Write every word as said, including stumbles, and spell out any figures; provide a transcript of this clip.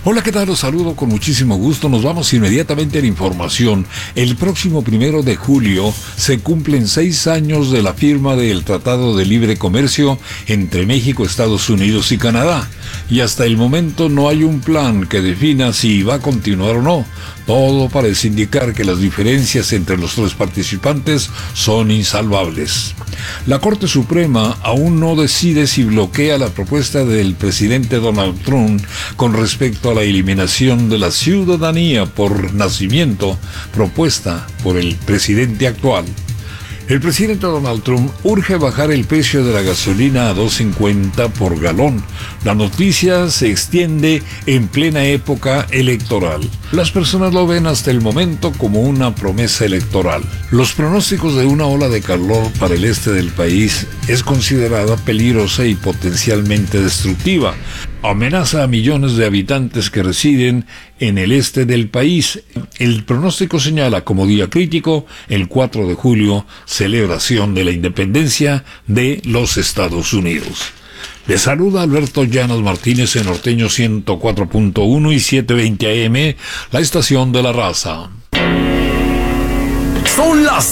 Hola, ¿qué tal? Los saludo con muchísimo gusto. Nos vamos inmediatamente a la información. El próximo primero de julio se cumplen seis años de la firma del Tratado de Libre Comercio entre México, Estados Unidos y Canadá. Y hasta el momento no hay un plan que defina si va a continuar o no. Todo parece indicar que las diferencias entre los tres participantes son insalvables. La Corte Suprema aún no decide si bloquea la propuesta del presidente Donald Trump con respecto a la eliminación de la ciudadanía por nacimiento propuesta por el presidente actual. El presidente Donald Trump urge bajar el precio de la gasolina a dos cincuenta por galón. La noticia se extiende en plena época electoral. Las personas lo ven hasta el momento como una promesa electoral. Los pronósticos de una ola de calor para el este del país es considerada peligrosa y potencialmente destructiva. Amenaza a millones de habitantes que residen en el este del país. El pronóstico señala como día crítico el cuatro de julio, celebración de la independencia de los Estados Unidos. Le saluda Alberto Llanos Martínez en Norteño ciento cuatro punto uno y setecientos veinte A M, la estación de la raza. Son las